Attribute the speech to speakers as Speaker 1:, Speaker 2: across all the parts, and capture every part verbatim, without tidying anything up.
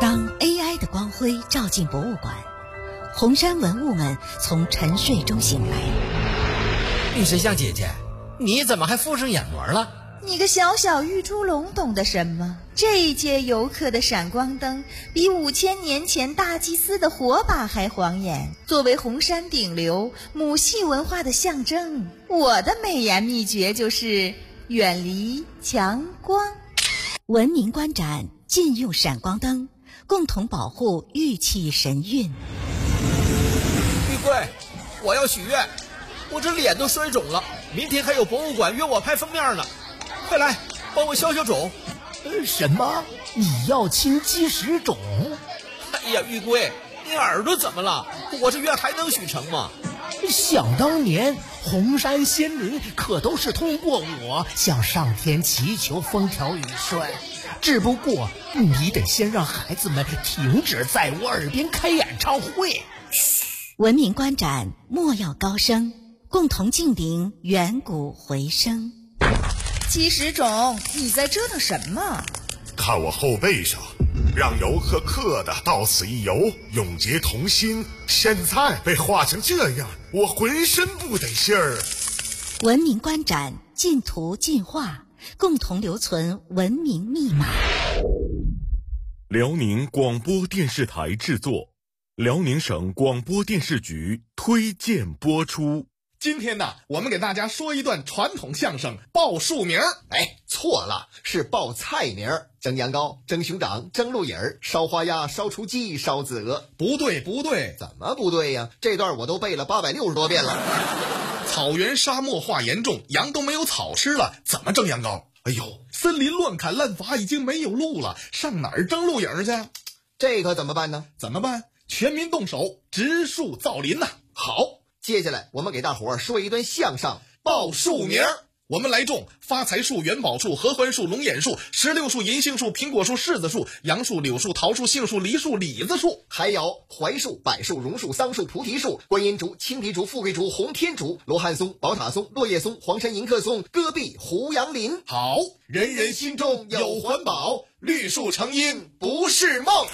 Speaker 1: 当 A I 的光辉照进博物馆，红山文物们从沉睡中醒来。
Speaker 2: 玉神像姐姐，你怎么还附上眼膜了？
Speaker 3: 你个小小玉猪龙懂得什么？这一届游客的闪光灯比五千年前大祭司的火把还晃眼。作为红山顶流母系文化的象征，我的美颜秘诀就是远离强光。
Speaker 1: 文明观展，禁用闪光灯，共同保护玉器神韵。
Speaker 2: 玉贵，我要许愿，我这脸都水肿了，明天还有博物馆约我拍封面呢。快来帮我消消肿。
Speaker 4: 呃，什么？你要清积食肿？
Speaker 2: 哎呀，玉贵，你耳朵怎么了？我这愿还能许成吗？
Speaker 4: 想当年红山仙灵可都是通过我向上天祈求风调雨顺，只不过你得先让孩子们停止在我耳边开演唱会。
Speaker 1: 文明观展，莫要高声，共同敬顶远古回声。
Speaker 3: 积食肿，你在折腾什么？
Speaker 5: 看我后背上，让游客刻的到此一游，永结同心。现在被画成这样，我浑身不得劲儿。
Speaker 1: 文明观展，禁图禁画，共同留存文明密码。
Speaker 6: 辽宁广播电视台制作，辽宁省广播电视局推荐播出。
Speaker 7: 今天呢，我们给大家说一段传统相声报树名。
Speaker 8: 哎，错了，是报菜名。蒸羊羔、蒸熊掌、蒸鹿眼、烧花鸭、烧雏鸡、烧子鹅。
Speaker 7: 不对不对，
Speaker 8: 怎么不对呀？这段我都背了八百六十多遍了。
Speaker 7: 草原沙漠化严重，羊都没有草吃了，怎么蒸羊羔？哎呦，森林乱砍滥伐，已经没有路了，上哪儿蒸鹿眼去？
Speaker 8: 这可怎么办呢？
Speaker 7: 怎么办？全民动手，植树造林呐！好。
Speaker 8: 接下来我们给大伙儿说一段相声
Speaker 7: 报树名。我们来种发财树、元宝树、合欢树、龙眼树、石榴树、银杏树、苹果树、柿子树、杨树、柳树、桃树、杏树、梨树、李子树，
Speaker 8: 还有槐树、柏树、榕树、桑树、菩提树、观音竹、青皮竹、富贵竹、红天竹、罗汉松、宝塔松、落叶松、黄山迎客松、戈壁、胡杨林。
Speaker 7: 好，人人心中有环保，绿树成荫不是梦。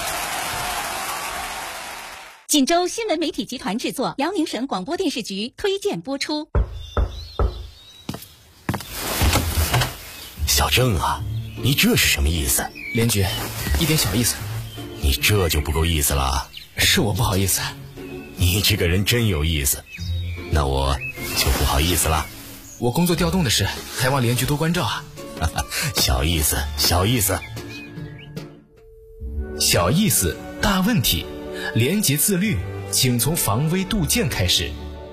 Speaker 9: 锦州新闻媒体集团制作，辽宁省广播电视局推荐播出。
Speaker 10: 小郑啊，你这是什么意思？
Speaker 11: 连局，一点小意思。
Speaker 10: 你这就不够意思了。
Speaker 11: 是我不好意思。
Speaker 10: 你这个人真有意思，那我就不好意思了。
Speaker 11: 我工作调动的事，还望连局多关照啊。
Speaker 10: 小意思，小意思，
Speaker 11: 小意思，大问题。廉洁自律，请从防微杜渐开始。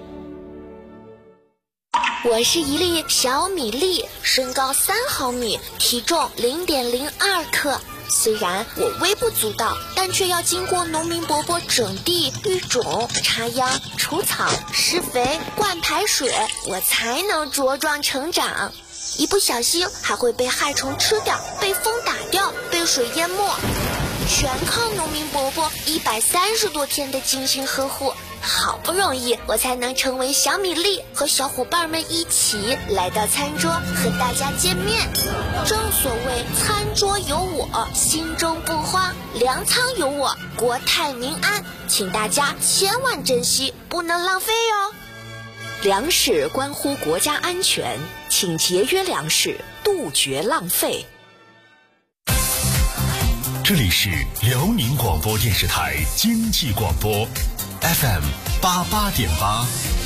Speaker 12: 我是一粒小米粒，身高三毫米，体重零点零二克。虽然我微不足道，但却要经过农民伯伯整地、育种、插秧、除草、施肥、灌排水，我才能茁壮成长。一不小心还会被害虫吃掉，被风打掉，被水淹没。全靠农民伯伯一百三十多天的精心呵护，好不容易我才能成为小米粒，和小伙伴们一起来到餐桌和大家见面。正所谓餐桌有我，心中不慌；粮仓有我，国泰民安。请大家千万珍惜，不能浪费哦。
Speaker 13: 粮食关乎国家安全，请节约粮食，杜绝浪费。
Speaker 14: 这里是辽宁广播电视台经济广播 F M 八八点八。